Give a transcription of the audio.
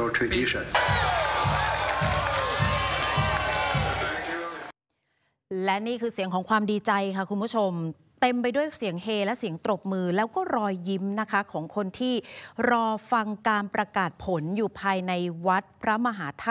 cultural tradition. และนี่คือเสียงของความดีใจค่ะคุณผู้ชมเต็มไปด้วยเสียงเฮและเสียงตบมือแล้วก็รอยยิ้มนะคะของคนที่รอฟังการประกาศผลอยู่ภายในวัดพระมหาธาตุ